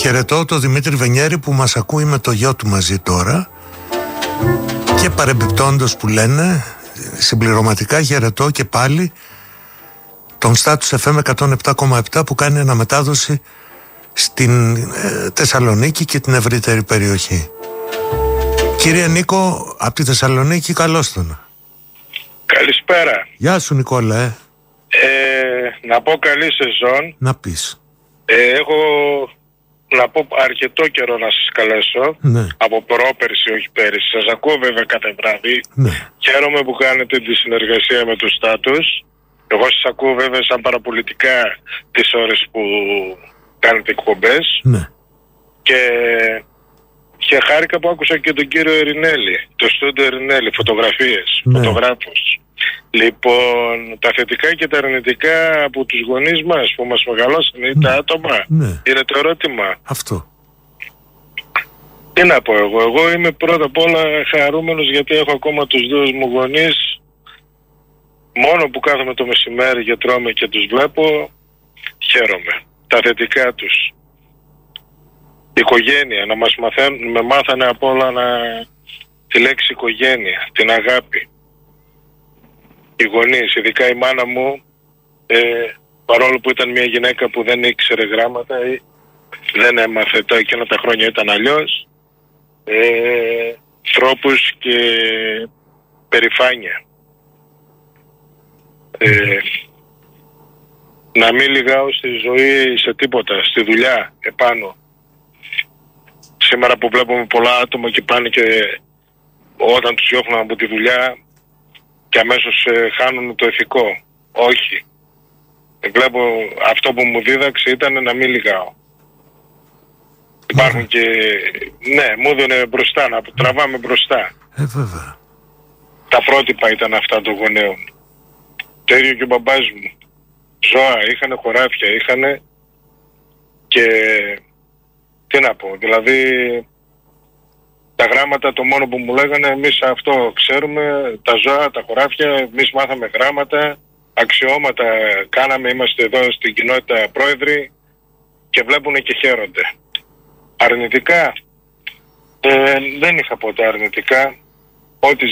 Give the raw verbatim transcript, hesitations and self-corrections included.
Χαιρετώ τον Δημήτρη Βενιέρη που μας ακούει με το γιο του μαζί τώρα. Και παρεμπιπτόντως που λένε, συμπληρωματικά χαιρετώ και πάλι τον Status εφ εμ εκατόν επτά κόμμα επτά που κάνει αναμετάδοση στην ε, Θεσσαλονίκη και την ευρύτερη περιοχή. Κύριε Νίκο, από τη Θεσσαλονίκη, καλώς τον. Καλησπέρα. Γεια σου Νικόλα. ε. Ε, να πω καλή σεζόν. Να πεις. Ε, έχω να πω αρκετό καιρό να σας καλέσω. Ναι. Από πρόπερση, όχι πέρυσι. Σας ακούω βέβαια κάθε βράδυ. Ναι. Χαίρομαι που κάνετε τη συνεργασία με τους Status. Εγώ σας ακούω βέβαια σαν παραπολιτικά τις ώρες που κάνετε εκπομπές. Ναι. Και, και χάρηκα που άκουσα και τον κύριο Ερινέλη, το στούντιο Ερινέλη, φωτογραφίες, Ναι. φωτογράφους. Λοιπόν, τα θετικά και τα αρνητικά από τους γονείς μας που μας μεγαλώσαν ή Ναι. τα άτομα, Ναι. είναι το ερώτημα. Αυτό. Τι να πω εγώ, εγώ είμαι πρώτα απ' όλα χαρούμενος γιατί έχω ακόμα τους δύο μου γονείς. Μόνο που κάθομαι το μεσημέρι και τρώμε και τους βλέπω, χαίρομαι. Τα θετικά τους. Η οικογένεια, να μας μαθαίνουν, με μάθανε απ' όλα να, τη λέξη οικογένεια, την αγάπη. Οι γονείς, ειδικά η μάνα μου, ε, παρόλο που ήταν μια γυναίκα που δεν ήξερε γράμματα, ε, δεν έμαθε, τα εκείνα τα χρόνια ήταν αλλιώς, ε, τρόπους και περηφάνεια. Ε, να μην λυγάω στη ζωή σε τίποτα, στη δουλειά επάνω. Σήμερα που βλέπουμε πολλά άτομα και πάνε και όταν τους διώχνουν από τη δουλειά και αμέσως ε, χάνουν το ηθικό. Όχι. Ε, βλέπω αυτό που μου δίδαξε ήταν να μην λυγάω. Υπάρχουν και... Ναι, μου έδωνε μπροστά, να τραβάμε μπροστά. Ε, βέβαια. Τα πρότυπα ήταν αυτά των γονέων. Το ίδιο και ο μπαμπάς μου. Ζώα, είχανε χωράφια, είχανε και... Τι να πω, δηλαδή... Τα γράμματα το μόνο που μου λέγανε, εμείς αυτό ξέρουμε, τα ζώα, τα χωράφια, εμείς μάθαμε γράμματα, αξιώματα κάναμε, είμαστε εδώ στην κοινότητα πρόεδροι και βλέπουν και χαίρονται. Αρνητικά, ε, δεν είχα ποτέ αρνητικά, ό,τι